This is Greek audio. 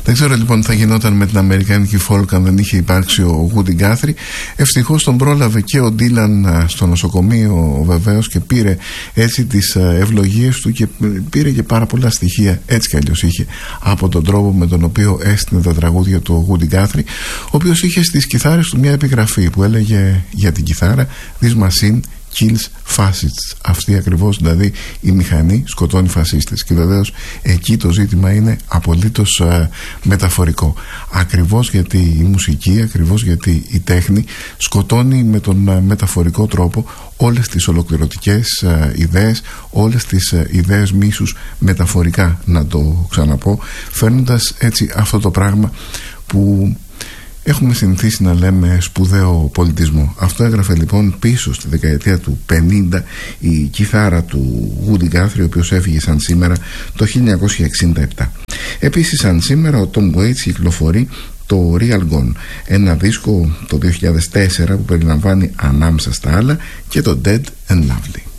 Δεν ξέρω λοιπόν τι θα γινόταν με την αμερικάνικη folk αν δεν είχε υπάρξει ο Woody Guthrie. Ευτυχώς τον πρόλαβε και ο Ντίλαν στο νοσοκομείο βεβαίως και πήρε έτσι τις ευλογίες του και πήρε και πάρα πολλά στοιχεία, έτσι κι αλλιώς είχε, από τον τρόπο με τον οποίο έστεινε τα τραγούδια του Woody Guthrie, ο οποίος είχε στις κιθάρες του μια επιγραφή που έλεγε για την κιθάρα «This machine kills fascists». Αυτή ακριβώς, δηλαδή η μηχανή σκοτώνει φασίστες. Και βεβαίως εκεί το ζήτημα είναι απολύτως μεταφορικό. Ακριβώς γιατί η μουσική, ακριβώς γιατί η τέχνη σκοτώνει με τον μεταφορικό τρόπο όλες τις ολοκληρωτικές ιδέες, όλες τις ιδέες μίσους μεταφορικά, να το ξαναπώ, φέρνοντας έτσι αυτό το πράγμα που έχουμε συνηθίσει να λέμε σπουδαίο πολιτισμό. Αυτό έγραφε λοιπόν πίσω στη δεκαετία του 50 η κιθάρα του Woody Guthrie, ο οποίος έφυγε σαν σήμερα το 1967. Επίσης σαν σήμερα ο Tom Waits κυκλοφορεί το Real Gone, ένα δίσκο το 2004 που περιλαμβάνει ανάμεσα στα άλλα και το Dead and Lovely.